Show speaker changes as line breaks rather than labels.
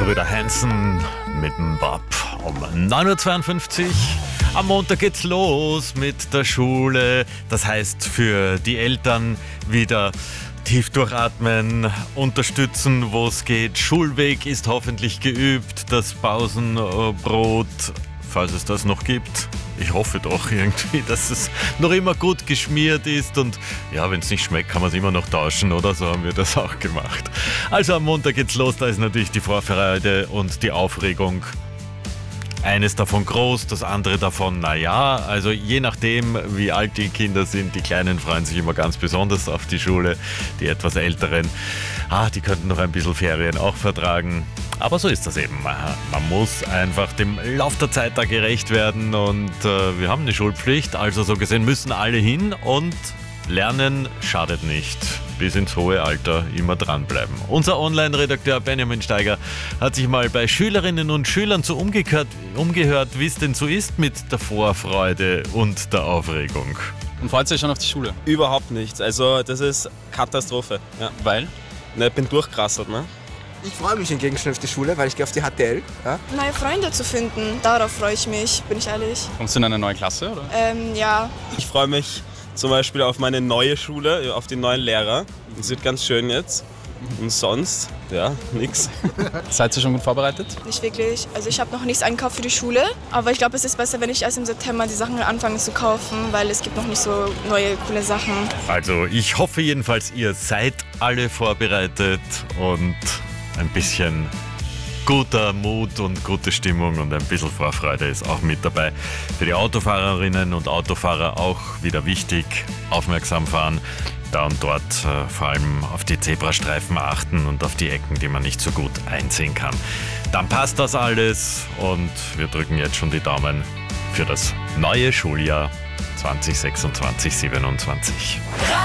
Brüder Hansen mit dem Bob um 9.52 Uhr. Am Montag geht's los mit der Schule. Das heißt für die Eltern wieder tief durchatmen, unterstützen, wo es geht. Schulweg ist hoffentlich geübt. Das Pausenbrot, falls es das noch gibt. Ich hoffe doch irgendwie, dass es noch immer gut geschmiert ist und ja, wenn es nicht schmeckt, kann man es immer noch tauschen, oder? So haben wir das auch gemacht. Also am Montag geht's los, da ist natürlich die Vorfreude und die Aufregung. Eines davon groß, das andere davon naja, also je nachdem wie alt die Kinder sind, die Kleinen freuen sich immer ganz besonders auf die Schule, die etwas Älteren, die könnten noch ein bisschen Ferien auch vertragen. Aber so ist das eben. Man muss einfach dem Lauf der Zeit da gerecht werden und wir haben eine Schulpflicht, also so gesehen müssen alle hin und lernen schadet nicht. Bis ins hohe Alter immer dranbleiben. Unser Online-Redakteur Benjamin Steiger hat sich mal bei Schülerinnen und Schülern so umgehört, wie es denn so ist mit der Vorfreude und der Aufregung.
Und freut sich schon auf die Schule?
Überhaupt nichts. Also das ist Katastrophe. Ja.
Weil?
Na, ich bin durchgerasselt, ne?
Ich freue mich hingegen schon auf die Schule, weil ich gehe auf die HTL. Ja?
Neue Freunde zu finden, darauf freue ich mich, bin ich ehrlich.
Kommst du in eine neue Klasse, oder?
Ja.
Ich freue mich zum Beispiel auf meine neue Schule, auf die neuen Lehrer. Das wird ganz schön jetzt. Und sonst, ja, nix.
Seid ihr schon gut vorbereitet?
Nicht wirklich. Also ich habe noch nichts eingekauft für die Schule, aber ich glaube, es ist besser, wenn ich erst im September die Sachen anfange zu kaufen, weil es gibt noch nicht so neue, coole Sachen.
Also ich hoffe jedenfalls, ihr seid alle vorbereitet und ein bisschen guter Mut und gute Stimmung und ein bisschen Vorfreude ist auch mit dabei. Für die Autofahrerinnen und Autofahrer auch wieder wichtig, aufmerksam fahren, da und dort vor allem auf die Zebrastreifen achten und auf die Ecken, die man nicht so gut einsehen kann. Dann passt das alles und wir drücken jetzt schon die Daumen für das neue Schuljahr 2026/27.